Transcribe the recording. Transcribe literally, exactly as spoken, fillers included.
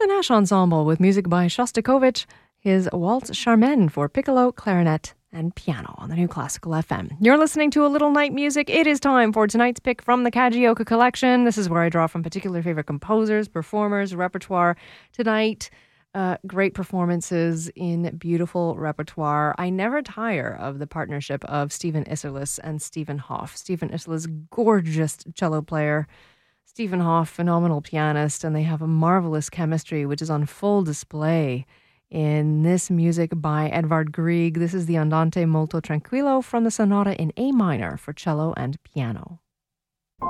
the Nash Ensemble with music by Shostakovich, his Waltz Charmaine for piccolo, clarinet, and piano on the New Classical F M. You're listening to A Little Night Music. It is time for tonight's pick from the Kajioka collection. This is where I draw from particular favorite composers, performers, repertoire. Tonight, uh, great performances in beautiful repertoire. I never tire of the partnership of Stephen Isserlis and Stephen Hoff. Stephen Isserlis, gorgeous cello player. Stephen Hoff, phenomenal pianist, and they have a marvelous chemistry, which is on full display in this music by Edvard Grieg. This is the Andante molto tranquillo from the Sonata in A minor for cello and piano.